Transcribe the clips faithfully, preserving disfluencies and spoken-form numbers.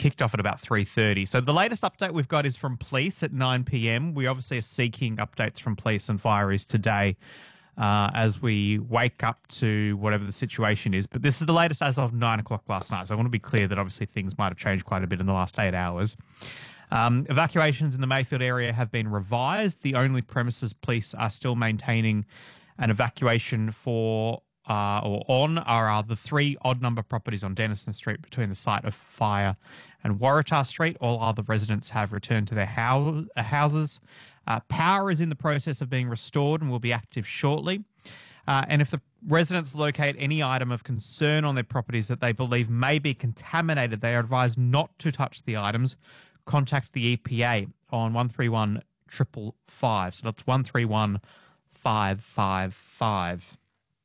kicked off at about three thirty. So the latest update we've got is from police at nine p.m. We obviously are seeking updates from police and fireys today uh, as we wake up to whatever the situation is. But this is the latest as of nine o'clock last night. So I want to be clear that obviously things might have changed quite a bit in the last eight hours. Um, evacuations in the Mayfield area have been revised. The only premises police are still maintaining an evacuation for uh, or on are uh, the three odd number properties on Denison Street between the site of fire and Waratah Street. All other residents have returned to their house, uh, houses. Uh, power is in the process of being restored and will be active shortly. Uh, and if the residents locate any item of concern on their properties that they believe may be contaminated, they are advised not to touch the items. Contact the E P A on one three one five five five. So that's one three one five five five.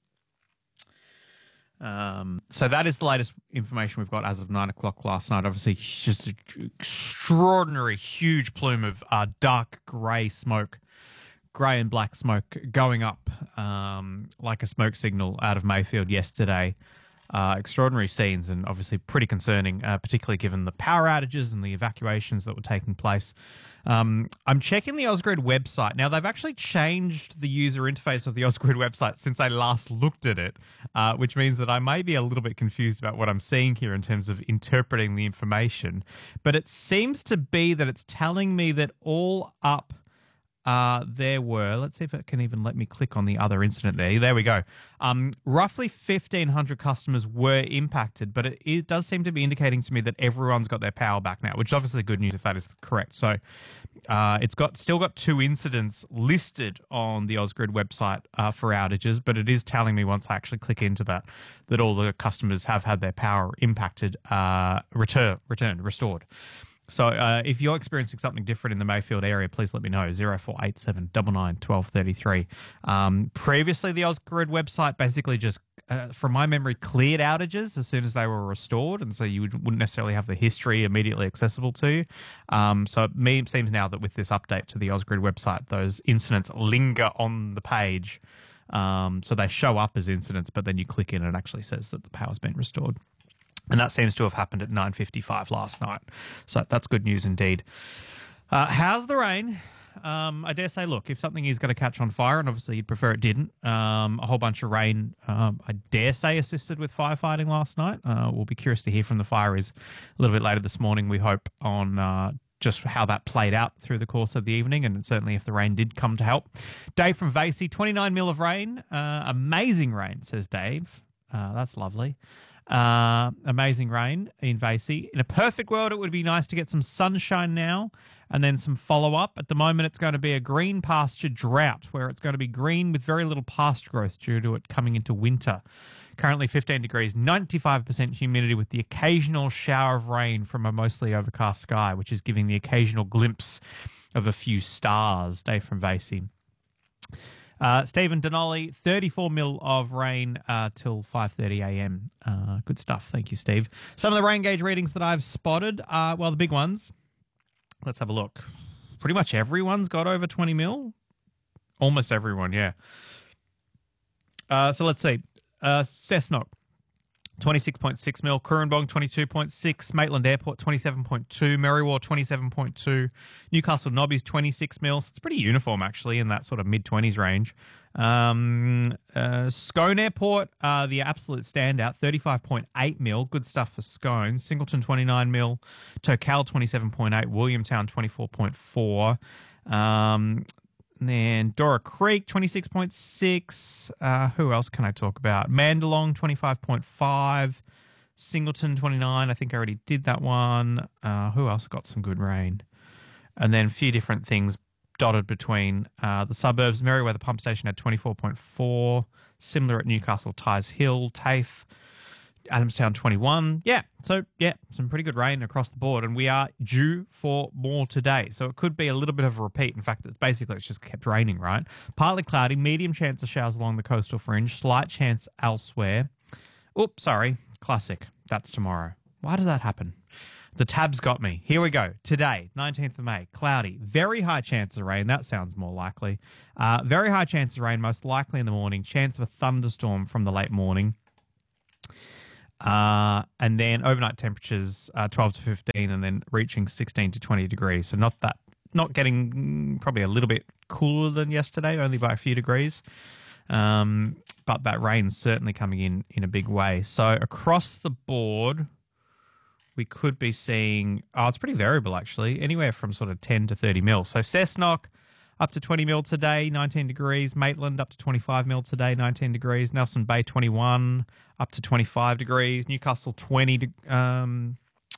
Um, so that is the latest information we've got as of nine o'clock last night. Obviously, just an extraordinary, huge plume of uh, dark grey smoke, grey and black smoke going up um, like a smoke signal out of Mayfield yesterday. Uh, extraordinary scenes and obviously pretty concerning, uh, particularly given the power outages and the evacuations that were taking place. Um, I'm checking the Ausgrid website. Now, they've actually changed the user interface of the Ausgrid website since I last looked at it, uh, which means that I may be a little bit confused about what I'm seeing here in terms of interpreting the information. But it seems to be that it's telling me that all up Uh, there were, let's see if it can even let me click on the other incident there. There we go. Um, roughly fifteen hundred customers were impacted, but it, it does seem to be indicating to me that everyone's got their power back now, which is obviously good news if that is correct. So uh, it's got still got two incidents listed on the Ausgrid website uh, for outages, but it is telling me once I actually click into that, that all the customers have had their power impacted, uh, return, returned, restored. So uh, if you're experiencing something different in the Mayfield area, please let me know, zero four eight seven nine nine one two three three. Um, previously, the Ausgrid website basically just, uh, from my memory, cleared outages as soon as they were restored, and so you would, wouldn't necessarily have the history immediately accessible to you. Um, so it me- seems now that with this update to the Ausgrid website, those incidents linger on the page. Um, so they show up as incidents, but then you click in and it actually says that the power's been restored. And that seems to have happened at nine fifty-five last night. So that's good news indeed. Uh, how's the rain? Um, I dare say, look, if something is going to catch on fire, and obviously you'd prefer it didn't, um, a whole bunch of rain, um, I dare say, assisted with firefighting last night. Uh, we'll be curious to hear from the fireys a little bit later this morning, we hope, on uh, just how that played out through the course of the evening, and certainly if the rain did come to help. Dave from Vasey, twenty-nine mil of rain. Uh, amazing rain, says Dave. Uh, that's lovely. Uh, amazing rain in Vasey. In a perfect world, it would be nice to get some sunshine now and then some follow-up. At the moment, it's going to be a green pasture drought where it's going to be green with very little pasture growth due to it coming into winter. Currently fifteen degrees, ninety-five percent humidity with the occasional shower of rain from a mostly overcast sky, which is giving the occasional glimpse of a few stars. Dave from Vasey. Uh, Stephen Denali, thirty-four mil of rain uh, till five thirty a.m. Uh, good stuff. Thank you, Steve. Some of the rain gauge readings that I've spotted, uh, well, the big ones. Let's have a look. Pretty much everyone's got over twenty mil. Almost everyone, yeah. Uh, so let's see. Uh, Cessnock, twenty-six point six mil. Currumbong, twenty-two point six. Maitland Airport, twenty-seven point two. Merriwa, twenty-seven point two. Newcastle Nobbies, twenty-six mil. So it's pretty uniform, actually, in that sort of mid-twenties range. Um, uh, Scone Airport, uh, the absolute standout, thirty-five point eight mil. Good stuff for Scone. Singleton, twenty-nine mil. Tocal, twenty-seven point eight. Williamtown, twenty-four point four. Um... And then Dora Creek, twenty-six point six. Uh, who else can I talk about? Mandalong, twenty-five point five. Singleton, twenty-nine. I think I already did that one. Uh, who else got some good rain? And then a few different things dotted between uh, the suburbs. Merriweather Pump Station had twenty-four point four. Similar at Newcastle Ties Hill, TAFE. Adamstown, twenty-one. Yeah, so, yeah, some pretty good rain across the board, and we are due for more today. So it could be a little bit of a repeat. In fact, it's basically it's just kept raining, right? Partly cloudy, medium chance of showers along the coastal fringe, slight chance elsewhere. Oops, sorry, classic. That's tomorrow. Why does that happen? The tab's got me. Here we go. Today, nineteenth of May, cloudy. Very high chance of rain. That sounds more likely. Uh, very high chance of rain, most likely in the morning. Chance of a thunderstorm from the late morning. Uh, and then overnight temperatures uh, twelve to fifteen, and then reaching sixteen to twenty degrees. So not that, not getting mm, probably a little bit cooler than yesterday, only by a few degrees. Um, but that rain's certainly coming in in a big way. So across the board, we could be seeing, oh, it's pretty variable actually, anywhere from sort of ten to thirty mil. So Cessnock up to twenty mil today, nineteen degrees. Maitland up to twenty-five mil today, nineteen degrees. Nelson Bay twenty-one, up to twenty-five degrees. Newcastle twenty. Um,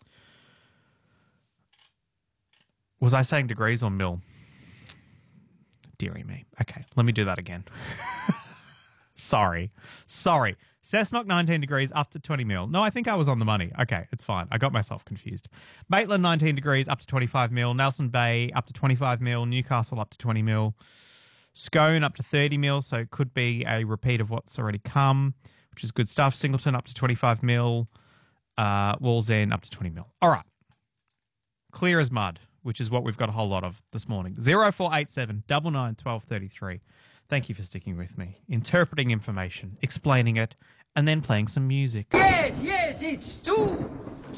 was I saying degrees or mil? Deary me. Okay, let me do that again. Sorry. Sorry. Cessnock nineteen degrees, up to twenty mil. No, I think I was on the money. Okay, it's fine. I got myself confused. Maitland nineteen degrees, up to twenty-five mil. Nelson Bay up to twenty-five mil. Newcastle up to twenty mil. Scone up to thirty mil, so it could be a repeat of what's already come, which is good stuff. Singleton up to twenty-five mil. Uh, Wallsend up to twenty mil. All right. Clear as mud, which is what we've got a whole lot of this morning. zero four eight seven, nine nine, one two three three. Thank you for sticking with me. Interpreting information, explaining it, and then playing some music. Yes, yes, it's true.